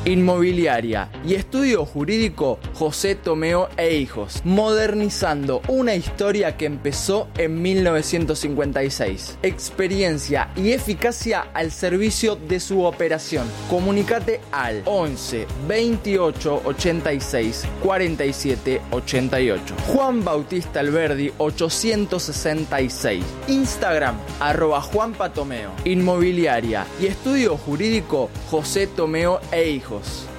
Inmobiliaria y estudio jurídico José Tomeo e Hijos, modernizando una historia que empezó en 1956. Experiencia y eficacia al servicio de su operación. Comunícate al 11 28 86 47 88. Juan Bautista Alberdi 866. Instagram @JuanPatomeo. Inmobiliaria y estudio jurídico José Tomeo e Hijos.